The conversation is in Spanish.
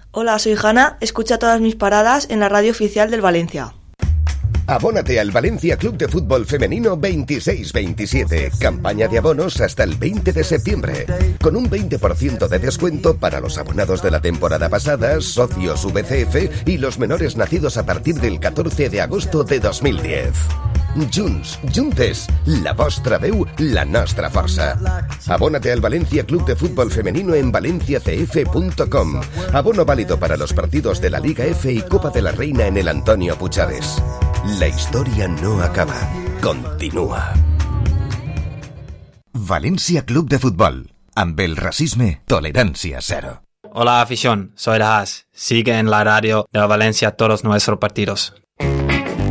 Hola, soy Hanna, escucha todas mis paradas en la radio oficial del Valencia. Abónate al Valencia Club de Fútbol Femenino 26-27. Campaña de abonos hasta el 20 de septiembre. Con un 20% de descuento para los abonados de la temporada pasada, socios VCF y los menores nacidos a partir del 14 de agosto de 2010. Junts, juntes, la vostra veu, la nostra força. Abónate al Valencia Club de Fútbol Femenino en valenciacf.com. Abono válido para los partidos de la Liga F y Copa de la Reina en el Antonio Puigades. La historia no acaba, continúa. Valencia Club de Fútbol. Amb el racisme, tolerancia cero. Hola afición, soy Rahas. Sigue en la radio de Valencia todos nuestros partidos.